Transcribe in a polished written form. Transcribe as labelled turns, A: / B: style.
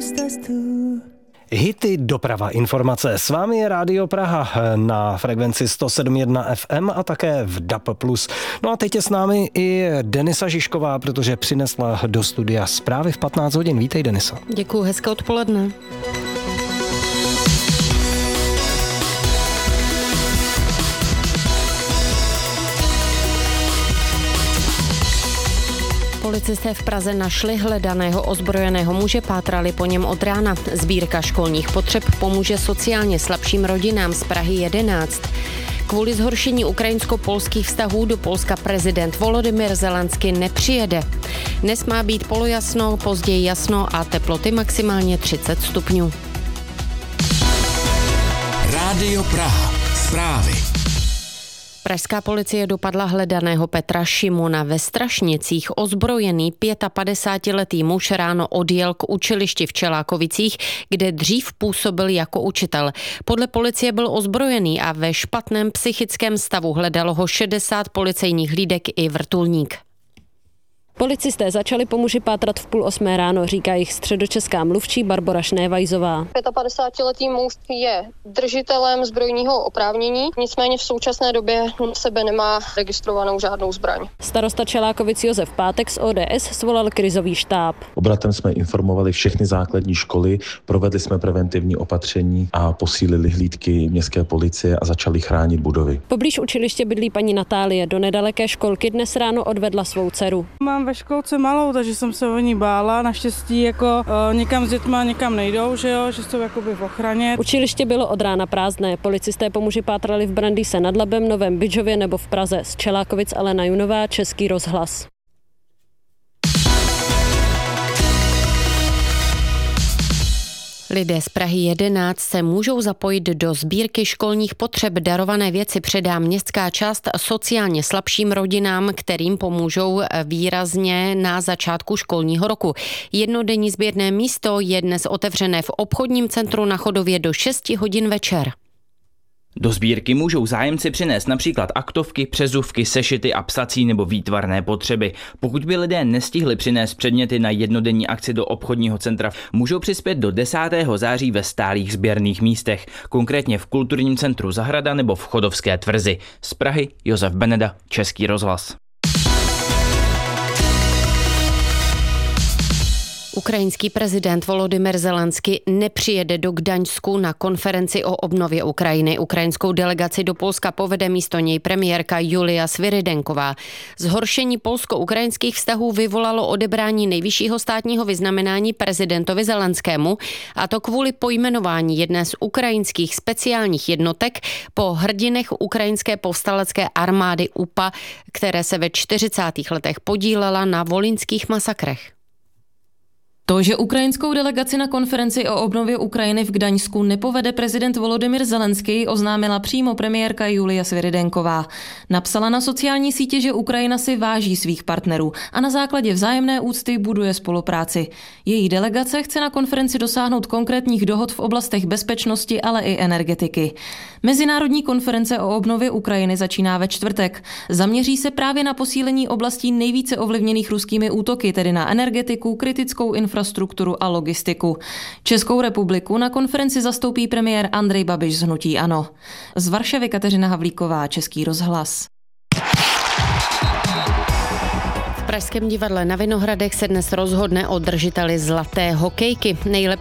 A: Hity, doprava, informace. S vámi je Rádio Praha na frekvenci 107.1 FM a také v DAB+. No a teď je s námi i Denisa Žižková, protože přinesla do studia zprávy v 15 hodin. Vítej, Denisa.
B: Děkuju, hezké odpoledne. Policisté v Praze našli hledaného ozbrojeného muže, pátrali po něm od rána. Sbírka školních potřeb pomůže sociálně slabším rodinám z Prahy 11. Kvůli zhoršení ukrajinsko-polských vztahů do Polska prezident Volodymyr Zelenský nepřijede. Dnes má být polojasno, později jasno a teploty maximálně 30 stupňů. Rádio Praha. Zprávy. Pražská policie dopadla hledaného Petra Šimona ve Strašnicích. Ozbrojený 55letý muž ráno odjel k učilišti v Čelákovicích, kde dřív působil jako učitel. Podle policie byl ozbrojený a ve špatném psychickém stavu, hledalo ho 60 policejních hlídek i vrtulník. Policisté začali po muži pátrat v 7:30 ráno, říká jich středočeská mluvčí Barbora Šnévajzová.
C: 55letý muž je držitelem zbrojního oprávnění, nicméně v současné době v sebe nemá registrovanou žádnou zbraň.
B: Starosta Čelákovic Josef Pátek z ODS svolal krizový štáb.
D: Obratem jsme informovali všechny základní školy, provedli jsme preventivní opatření a posílili hlídky městské policie a začali chránit budovy.
B: Poblíž učiliště bydlí paní Natálie, do nedaleké školky dnes ráno odvedla svou dceru.
E: Mám ve školce malou, takže jsem se o ní bála. Naštěstí jako někam s dětma někam nejdou, že jsou jakoby v ochraně.
B: Učiliště bylo od rána prázdné. Policisté po muži pátrali v Brandýse nad Labem, Novém Bydžově nebo v Praze. Z Čelákovic Alena Junová, Český rozhlas. Lidé z Prahy 11 se můžou zapojit do sbírky školních potřeb. Darované věci předá městská část sociálně slabším rodinám, kterým pomůžou výrazně na začátku školního roku. Jednodenní sběrné místo je dnes otevřené v obchodním centru na Chodově do 6 hodin večer.
F: Do sbírky můžou zájemci přinést například aktovky, přezuvky, sešity a psací nebo výtvarné potřeby. Pokud by lidé nestihli přinést předměty na jednodenní akci do obchodního centra, můžou přispět do 10. září ve stálých sběrných místech, konkrétně v kulturním centru Zahrada nebo v Chodovské tvrzi. Z Prahy Josef Beneda, Český rozhlas.
B: Ukrajinský prezident Volodymyr Zelenský nepřijede do Gdaňsku na konferenci o obnově Ukrajiny. Ukrajinskou delegaci do Polska povede místo něj premiérka Julia Svirydenková. Zhoršení polsko-ukrajinských vztahů vyvolalo odebrání nejvyššího státního vyznamenání prezidentovi Zelenskému, a to kvůli pojmenování jedné z ukrajinských speciálních jednotek po hrdinech ukrajinské povstalecké armády UPA, které se ve 40. letech podílela na volyňských masakrech.
G: To, že ukrajinskou delegaci na konferenci o obnově Ukrajiny v Gdaňsku nepovede prezident Volodymyr Zelenský, oznámila přímo premiérka Julia Svirydenková. Napsala na sociální sítě, že Ukrajina si váží svých partnerů a na základě vzájemné úcty buduje spolupráci. Její delegace chce na konferenci dosáhnout konkrétních dohod v oblastech bezpečnosti, ale i energetiky. Mezinárodní konference o obnově Ukrajiny začíná ve čtvrtek. Zaměří se právě na posílení oblastí nejvíce ovlivněných ruskými útoky, tedy na energetiku, kritickou infrastrukturu a logistiku. Českou republiku na konferenci zastoupí premiér Andrej Babiš z hnutí ANO. Z Varšavy Kateřina Havlíková, Český rozhlas.
B: V pražském divadle na Vinohradech se dnes rozhodne o držiteli zlaté hokejky.